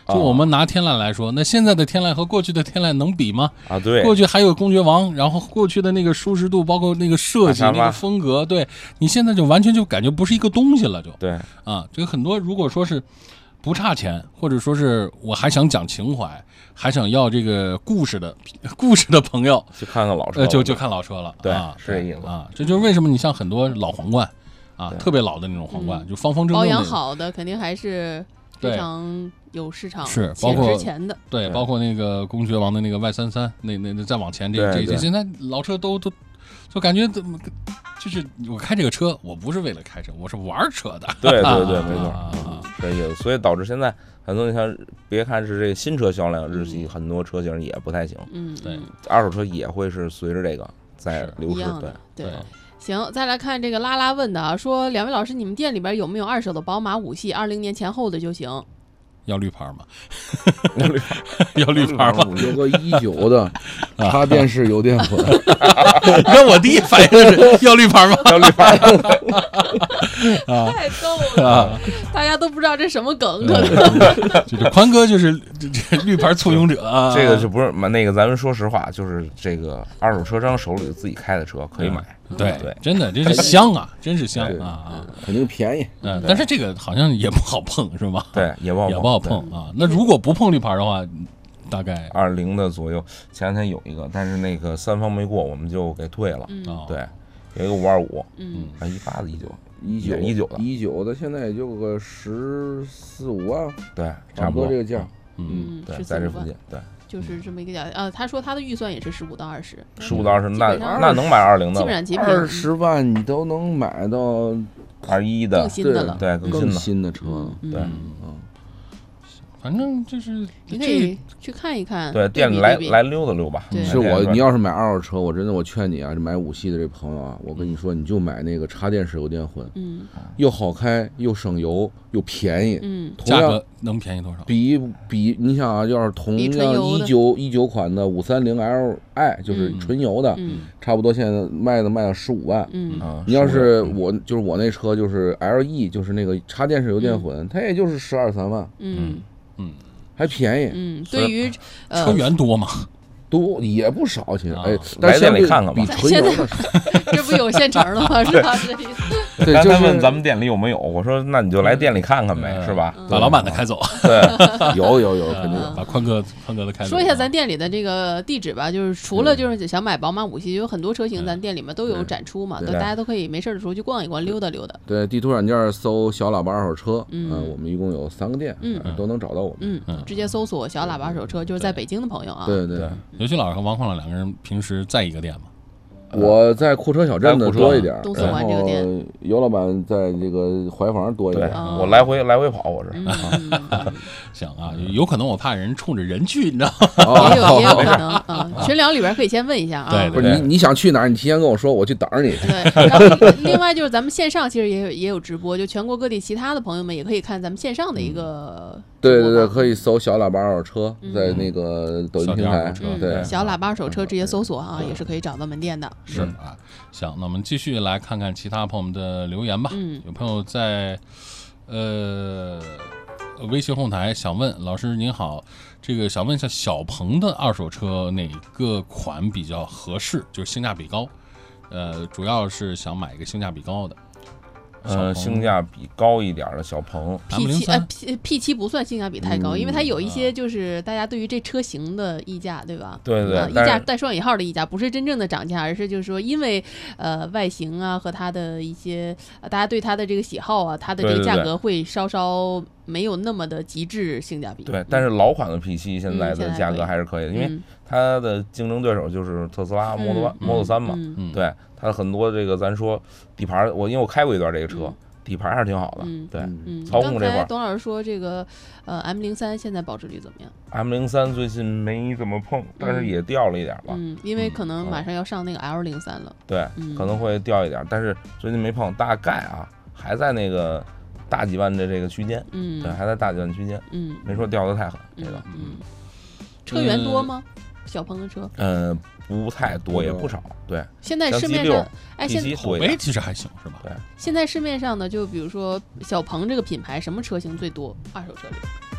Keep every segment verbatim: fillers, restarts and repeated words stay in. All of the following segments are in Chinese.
就我们拿天籁来说，那现在的天籁和过去的天籁能比吗？ 啊，对， 过去还有公爵王，然后过去的那个舒适度，包括那个设计、那个风格，对你现在就完全就感觉不是一个东西了，就对啊，这个很多如果说是不差钱，或者说是我还想讲情怀，还想要这个故事的故事的朋友， 去看看老车， 呃，就就看老车了， 对， 啊、 是这意思啊。这就是为什么你像很多老皇冠啊，特别老的那种皇冠， 嗯、 就方方正正保养好的，肯定还是非常有市场， 是包括值钱的， 对，包括那个公爵王的那个 Y 三三，那那那再往前这这这，现在老车都都就感觉怎么。就是我开这个车，我不是为了开车，我是玩车的。 对对对，没错， 啊， 这意思。所以导致现在很多，你像别看是这个新车销量日系，很多车型也不太行。 嗯， 对， 二手车也会是随着这个在流失。对对。行，再来看这个拉拉问的啊，说两位老师，你们店里边有没有二手的宝马五系，二零年前后的就行？ 要绿牌吗？要绿牌吗？ 有个一九的插电式油电混。 你看我第一反应是要绿牌吗？ 要绿牌。 啊，太逗了啊！大家都不知道这什么梗，可能就是宽哥就是这绿牌簇拥者啊。 这个就不是那个，咱们说实话，就是这个二手车商手里自己开的车可以买。 对对， 真的这是香啊，真是香啊啊！ 肯定便宜。 嗯，但是这个好像也不好碰，是吧？ 对，也不好也不好碰啊。那如果不碰绿牌的话，大概二零的左右。前两天有一个，但是那个三方没过，我们就给退了。 嗯， 对，有一个五二五， 嗯， 啊一八的一九一九一九的一九的，现在也就个十四五万， 对， 差不多这个价。 嗯，对，在这附近，对。 就是这么一个价，呃，他说他的预算也是十五到二十， 十五到二十，那那能买二零的， 基本上极品， 二十万你都能买到二一的， 更新的了， 对， 更新的车， 对， 嗯， 反正就是你可以去看一看， 对，店里来来溜达溜吧。 是我，你要是买二手车，我真的我劝你啊，买五系的这朋友啊，我跟你说，你就买那个插电式油电混， 嗯， 又好开又省油又便宜， 嗯， 价格能便宜多少？ 比比你想啊，要是同样一九一九款的五三零 L I 就是纯油的， 嗯， 差不多现在卖的卖到十五万， 嗯， 你要是我就是我那车就是 L E 就是那个插电式油电混，它也就是十二三万， 嗯嗯， 还便宜， 嗯，对于车源多吗？ 多也不少，其实哎， 来店里看看吧。 比纯油的这不有现成的吗？是吧？这意思。 对， 刚才问咱们店里有没有，我说那你就来店里看看呗，是吧？ 把老板的开走。 对， 有有有，肯定把宽哥宽哥的开走。 说一下咱店里的这个地址吧，就是除了就是想买宝马五系，有很多车型咱店里面都有展出嘛，大家都可以没事的时候去逛一逛，溜达溜达。 对，地图软件搜小喇叭二手车， 嗯， 我们一共有三个店， 嗯， 都能找到我们。 嗯，直接搜索小喇叭二手车，就是在北京的朋友啊。 对对。 刘旭老师和王矿老两个人平时在一个店吗？ 我在库车小镇的多一点， 东四环这个店。 尤老板在这个怀房多一点， 我来回来回跑，我是。 行啊，有可能我怕人冲着人去，你知道吗？也有也有可能啊。群聊里边可以先问一下啊。 对， 不是你你想去哪儿，你提前跟我说，我去等着你。 对。然后另外就是咱们线上其实也有也有直播，就全国各地其他的朋友们也可以看咱们线上的一个。 对对对，可以搜小喇叭二手车，在那个抖音平台。对， 小喇叭二手车直接搜索啊，也是可以找到门店的。 是啊，行，那我们继续来看看其他朋友们的留言吧。 嗯， 有朋友在呃微信后台想问老师您好，这个想问一下小鹏的二手车哪个款比较合适，就是性价比高？呃，主要是想买一个性价比高的。 呃，性价比高一点的小鹏 P 七呃 P P 七不算性价比太高，因为它有一些就是大家对于这车型的溢价，对吧？ 对对， 溢价带双引号的溢价，不是真正的涨价，而是就是说因为呃外形啊和它的一些大家对它的这个喜好啊，它的这个价格会稍稍没有那么的极致性价比。 对，但是老款的 P 七现在的价格还是可以的，因为它的竞争对手就是特斯拉 Model Model 三嘛，对。它很多这个咱说底盘，我因为我开过一段这个车， 嗯、 底盘还是挺好的。 嗯、 对， 嗯、 操控这块。 董老师说这个呃 M 零三现在保值率怎么样 ？M 零三最近没怎么碰，但是也掉了一点吧。 嗯，因为可能马上要上那个 L 零三了。 对， 嗯、 可能会掉一点，但是最近没碰，大概啊还在那个大几万的这个区间。 嗯， 对，还在大几万区间。 嗯， 没说掉得太狠，这个。 嗯，车源多吗？小鹏的车？ 嗯。不太多，也不少。对， 现在市面上， 哎，现在口碑其实还行，是吧？ 对， 现在市面上的，就比如说小鹏这个品牌，什么车型最多？二手车里，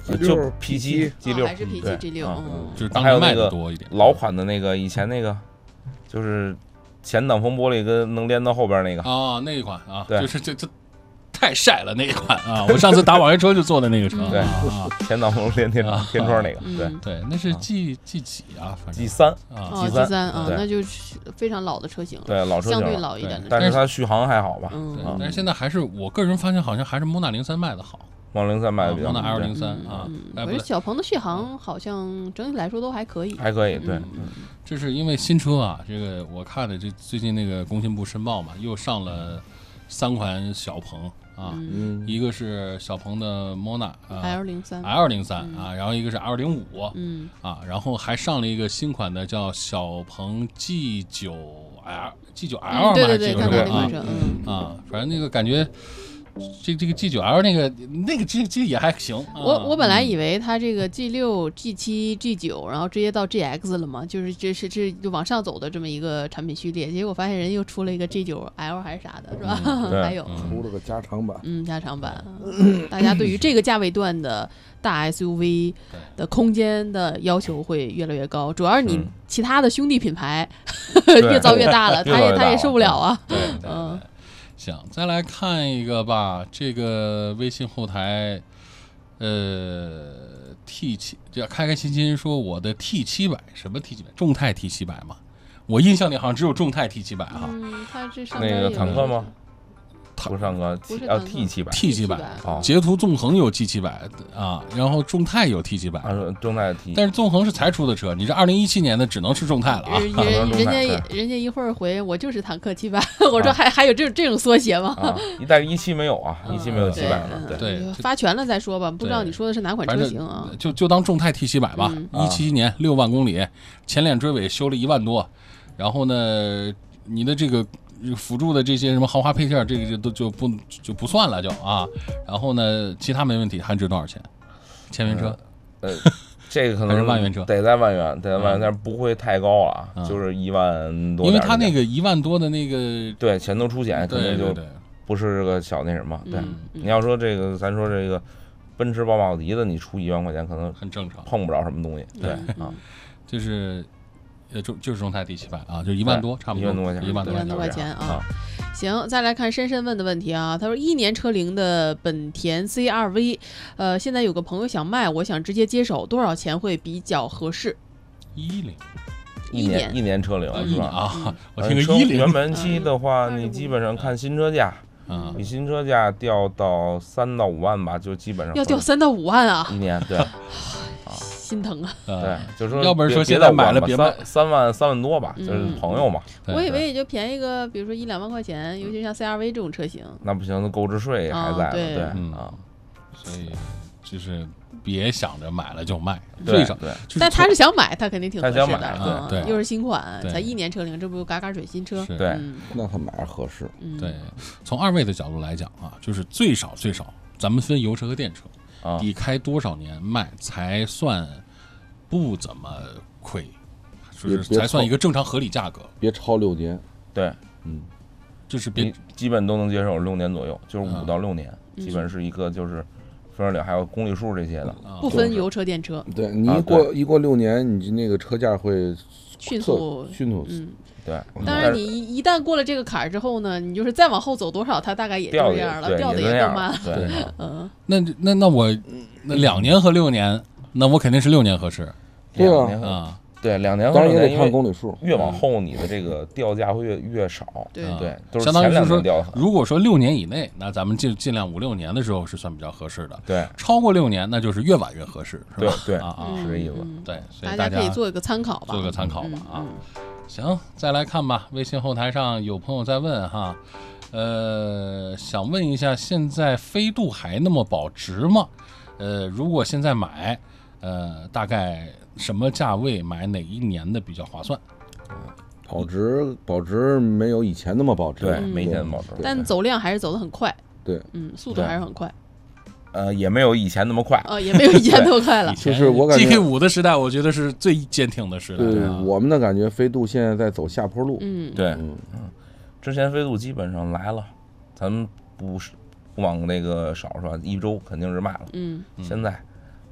就 P 七 G 六， 还是 P 七 G 六， 就是当年卖的多一点。 老款的那个以前那个就是前挡风玻璃跟能连到后边那个啊，那一款啊， 对， 就是这这。太晒了那一款啊！我上次打网约车就坐的那个车， 对啊， 前挡风连天天窗那个，对对，那是 G G 几啊？反正 G 三啊 ，G 三啊，那就是非常老的车型了， 对，老车型， 相对老一点的， 但是它续航还好吧？ 嗯， 但是现在还是我个人发现，好像还是莫纳零三卖的好， 莫纳零三卖的比较好， 莫纳 L 零三啊。 我觉得小鹏的续航好像整体来说都还可以， 还可以，对。 这是因为新车啊，这个我看的这最近那个工信部申报嘛，又上了三款小鹏。啊， 嗯、 一个是小鹏的 Mona 啊 L 零三 L 零三啊，然后一个是 L 零五， 嗯啊，然后还上了一个新款的叫小鹏 G 九 L G 九 L 嘛， 对对对， 还是 G 九 L 啊？ 嗯啊，反正那个感觉。这这个 G 九 L 那个那个这这也还行。 我我本来以为它这个 G 六、G 七、G 九，然后直接到 G X 了嘛，就是这是这就往上走的这么一个产品序列。结果发现人又出了一个 G 九 L 还是啥的，是吧？ 嗯、 还有出了个加长版， 嗯，加长版。大家对于这个价位段的大 S U V 的空间的要求会越来越高，主要是你其他的兄弟品牌、嗯、越造越大了，他也他也受不了啊。 对对对。嗯行，再来看一个吧，这个微信后台，呃 ，T 七，这开开心心说我的 T 七百，什么 T 七百？众泰 T 七百嘛？我印象里好像只有众泰 T 七百哈。 嗯，它这上那个坦克吗？不上个 T 啊 T 七百 T 七百，捷途纵横有 G 七百啊，然后众泰有 T 七百， 众泰 T， 但是纵横是才出的车，你这二零一七年的只能是众泰了啊。 人人家人家一会儿回我就是坦克七百，我说还还有这这种缩写吗？ 但是一期没有啊，一期没有七百的， 对， 发全了再说吧，不知道你说的是哪款车型啊？ 就就当众泰 T 七百吧，一七年六万公里，前脸追尾修了一万多，然后呢，你的这个。辅助的这些什么豪华配件，这个就都就不就不算了，就啊，然后呢，其他没问题，还值多少钱？千元车， 呃，这个可能是万元车， 得在万元，得在万元，但是不会太高了，就是一万多。 因为它那个一万多的那个， 对，前头出险肯定就不是个小那什么。对，你要说这个，咱说这个奔驰、宝马、奥迪的，你出一万块钱可能很正常， 碰不着什么东西。对啊， 就是。呃，就就是众泰 T 七百啊，就一万多，差不多一万多块钱， 一万多块钱啊。行，再来看深深问的问题啊，他说一年车龄的本田 C R V， 呃，现在有个朋友想卖，我想直接接手，多少钱会比较合适？ 一零， 一年一年车龄是吧？ 啊，我听个一零。 原本期的话，你基本上看新车价， 嗯， 你新车价掉到三到五万吧，就基本上要掉三到五万啊， 一年对。 心疼啊！ 对，就是说， 要不然说现在买了别卖三万三万多吧，就是朋友嘛。 我以为也就便宜个，比如说一两万块钱，尤其像 C R V 这种车型。 那不行，那购置税还在呢，对啊， 所以就是别想着买了就卖，最少对。 但他是想买，他肯定挺合适的， 他想买， 对， 又是新款，才一年车龄，这不嘎嘎水新车， 对， 那他买着合适。 对，从二位的角度来讲啊，就是最少最少，咱们分油车和电车。得开多少年卖才算不怎么亏，就是才算一个正常合理价格， 别超六年。 对， 嗯， 就是别基本都能接受六年左右，就是五到六年，基本是一个就是分水岭，还有公里数这些的， 不分油车电车。 对你一过一过六年，你那个车价会迅速迅速嗯。 对， 当然你一旦过了这个坎儿之后呢，你就是再往后走多少，它大概也就这样了，掉的也更慢。 对， 嗯， 那那那我那两年和六年，那我肯定是六年合适。 对啊， 对，两年和当然也得看公里数， 越往后你的这个掉价会越越少。 对对，都是相当于是说， 掉的。 如果说六年以内，那咱们就尽量五六年的时候是算比较合适的。 对， 超过六年，那就是越晚越合适，是吧？ 对对啊啊， 是这意思。 对，所以大家可以做一个参考吧， 做个参考吧啊。行，再来看吧。微信后台上有朋友在问哈，呃，想问一下，现在飞度还那么保值吗？呃，如果现在买，呃，大概什么价位买哪一年的比较划算？ 保值保值没有以前那么保值， 对，没以前那么保值， 但走量还是走得很快。 对， 嗯，速度还是很快。 呃，也没有以前那么快， 呃，也没有以前那么快了。 就是我感觉 G K 五的时代，我觉得是最坚挺的时代。 对，我们的感觉，飞度现在在走下坡路。 嗯， 对，嗯嗯，之前飞度基本上来了，咱们不是不往那个少是吧？一周肯定是卖了。 嗯， 现在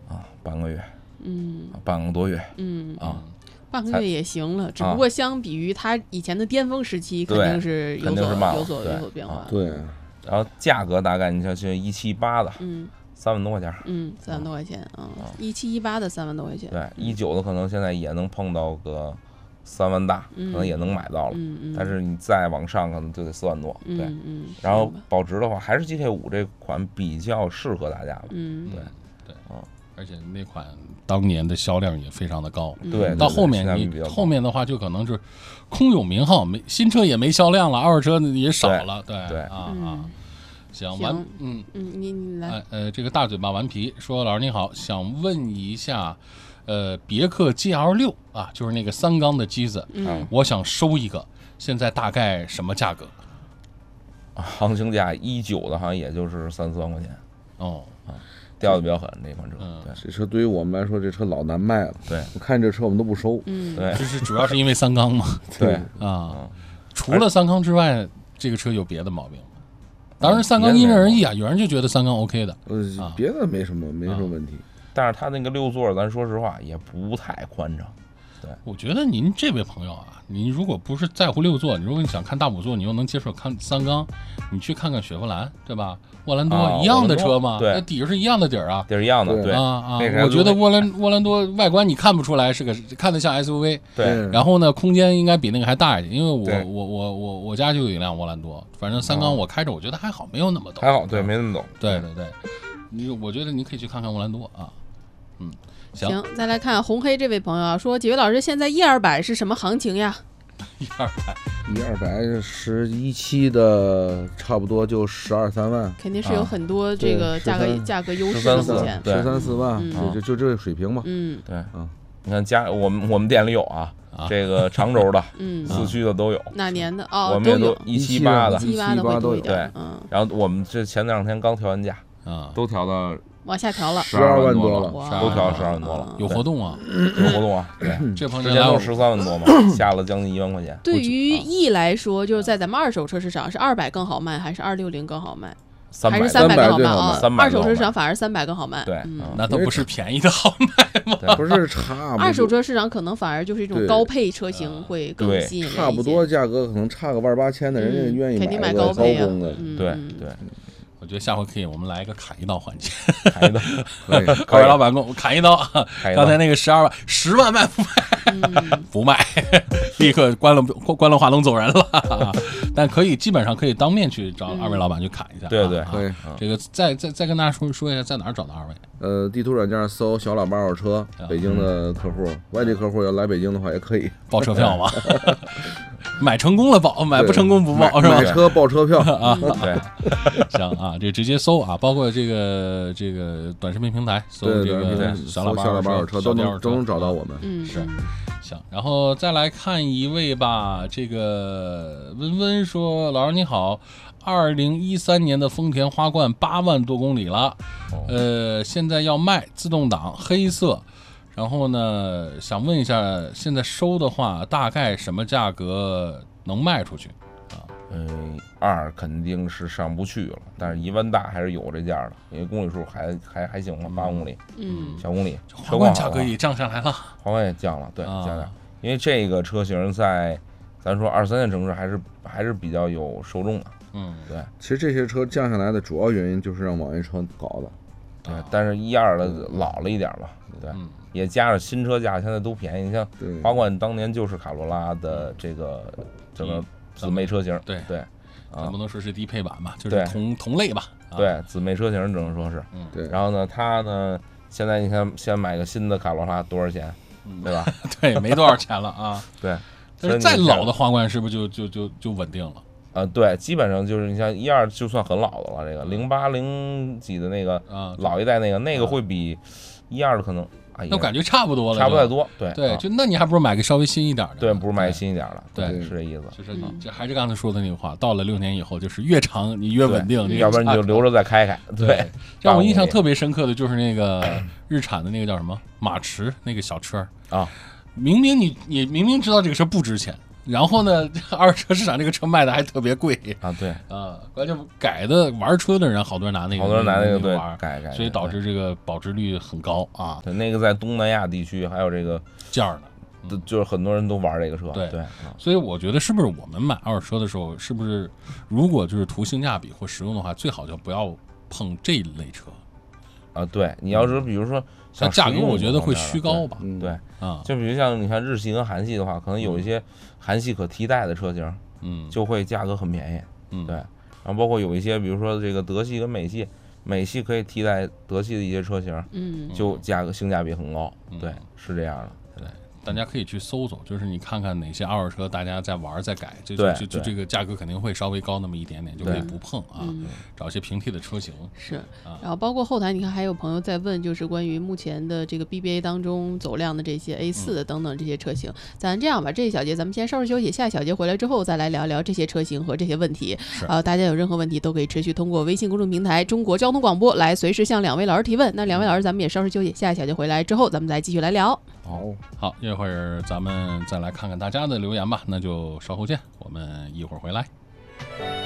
啊，半个月， 嗯， 半个多月， 嗯啊。 半个月也行了，只不过相比于它以前的巅峰时期，肯定是有所有所有所变化。 对， 然后价格大概你像现一七八的， 嗯， 三万多块钱， 嗯，三万多块钱啊，一七一八的三万多块钱。 对，一九的可能现在也能碰到个三万大，可能也能买到了。 嗯， 但是你再往上可能就得四万多。对， 嗯， 然后保值的话，还是 G T 五这款比较适合大家的。 嗯， 对， 对，嗯，而且那款当年的销量也非常的高。 对， 到后面你后面的话就可能是空有名号，没新车也没销量了，二手车也少了。对对啊啊。行完，嗯嗯，你你来， 呃呃，这个大嘴巴顽皮说，老师你好，想问一下，呃，别克 G L 六啊，就是那个三缸的机子， 嗯， 我想收一个，现在大概什么价格？ 行情价一九的，好像也就是三四万块钱。 哦， 啊，掉的比较狠这款车。 嗯， 对， 这车对于我们来说，这车老难卖了。 对， 我看这车我们都不收。 嗯， 对， 就是主要是因为三缸嘛。 对啊，除了三缸之外，这个车有别的毛病吗？当然，三缸因人而异啊，有人就觉得三缸 OK 的， 呃，别的没什么，没什么问题。 但是它那个六座，咱说实话也不太宽敞。对， 我觉得您这位朋友啊，您如果不是在乎六座，你如果你想看大五座，你又能接受看三缸，你去看看雪佛兰，对吧？沃兰多、 啊、 一样的车嘛， 对， 那底是一样的底儿啊， 底儿一样的，对啊啊。我觉得沃兰沃兰多外观你看不出来是个看得像 S U V， 对。 然后呢，空间应该比那个还大一点，因为我我我我我家就有一辆沃兰多，反正三缸我开着我觉得还好，没有那么陡， 还好，对，没那么陡。 对对对，你我觉得你可以去看看沃兰多啊，嗯。行, 行，再来看红黑这位朋友啊，说几位老师现在 E 二百是什么行情呀 ？E 二百 ，E 二百十一期的差不多就十二三万， 肯定是有很多这个价格、啊、价格优势的目前， 十三四万， 嗯、 就就这个水平嘛。 嗯， 对，嗯，你看家我们我们店里有啊，啊这个长轴的、 嗯， 四驱的都有， 哪年的哦， 我们也都一七八的， 一七八的会多一点， 对，嗯，然后我们这前两天刚调完价， 啊， 都调到。 往下调了， 十二万多了，都调到十二万多了， 有活动啊， 有活动啊，对， 这朋友之前都十三万多嘛，下了将近一万块钱。 对于 E 来说，就是在咱们二手车市场，是二百更好卖，还是二六零更好卖？还是三百更好卖啊？二手车市场反而三百更好卖， 对， 那都不是便宜的好卖吗？ 不是差， 二手车市场可能反而就是一种高配车型会更吸引人， 差不多价格可能差个万八千的，人家愿意肯定买高配的， 对对。 我觉得下回可以，我们来一个砍一刀环节， 砍一刀， 各位老板给我砍一刀。刚才那个十二万、十万卖不卖？不卖，立刻关了关了话筒走人了。但可以基本上可以当面去找二位老板去砍一下。 对对， 可以。 这个再再再跟大家说说一下，在哪儿找到二位？ 呃，地图软件搜小喇叭二手车，北京的客户，外地客户要来北京的话也可以报车票吗？买成功了报，买不成功不报是吧？ 买车报车票啊，对，行啊，这直接搜啊，包括这个这个短视频平台搜这个小喇叭二手车都能都能找到我们。 嗯， 是行，然后再来看一位吧，这个温温说，老师你好，二零一三年的丰田花冠八万多公里了，呃，现在要卖自动挡黑色。然后呢，想问一下，现在收的话，大概什么价格能卖出去啊？ 嗯，二肯定是上不去了，但是一万大还是有这价的，因为公里数还还还行吧，八公里， 嗯， 小公里， 花冠价格也降下来了， 花冠也降了，对， 啊、 降了，因为这个车型在咱说二三线城市还是还是比较有受众的， 嗯， 对。 其实这些车降下来的主要原因就是让网约车搞的， 对，但是一二的老了一点吧，对。 嗯， 也加上新车价现在都便宜，你像花冠当年就是卡罗拉的这个这个姊妹车型， 对对， 咱不能说是低配版吧，就是同同类吧， 对，姊妹车型只能说是， 嗯， 对。 然后呢，它呢，现在你看，先买个新的卡罗拉多少钱，对吧？ 对，没多少钱了啊， 对。 但是再老的花冠是不是就就就就稳定了？ 呃，对，基本上就是你像一二就算很老的了，这个零八零几的那个啊， 老一代那个那个会比一二的可能。 那感觉差不多了， 差不太多，对对，就那你还不如买个稍微新一点的， 对，不如买个新一点的， 对， 是这意思。 就是这还是刚才说的那个话，到了六年以后，就是越长你越稳定， 要不然你就留着再开开。对， 让我印象特别深刻的就是那个日产的那个叫什么马驰那个小车啊， 明明你你明明知道这个车不值钱。 然后呢，二手车市场这个车卖的还特别贵啊，对啊，关键改的玩车的人好多人拿那个， 好多人拿那个对玩改改， 所以导致这个保值率很高啊。 对，那个在东南亚地区还有这个件儿的，就是很多人都玩这个车。 对对， 所以我觉得是不是我们买二手车的时候，是不是如果就是图性价比或实用的话，最好就不要碰这一类车啊。对，你要是比如说。 它价格我觉得会虚高吧， 对啊， 就比如像你看日系跟韩系的话，可能有一些韩系可替代的车型， 嗯， 就会价格很便宜， 嗯， 对，然后包括有一些比如说这个德系跟美系，美系可以替代德系的一些车型， 嗯， 就价格性价比很高，对，是这样的。 对，大家可以去搜搜，就是你看看哪些二手车大家在玩在改，就对就就这个价格肯定会稍微高那么一点点，就可以不碰啊， 嗯、 找一些平替的车型。 是， 啊、 然后包括后台，你看还有朋友在问，就是关于目前的这个 B B A 当中走量的这些 A 四的等等这些车型。嗯、咱这样吧，这一小节咱们先稍事休息，下一小节回来之后再来聊聊这些车型和这些问题。啊、呃，大家有任何问题都可以持续通过微信公众平台中国交通广播来随时向两位老师提问。那两位老师咱们也稍事休息，下一小节回来之后咱们再继续来聊。 好，好，一会儿咱们再来看看大家的留言吧，那就稍后见，我们一会儿回来。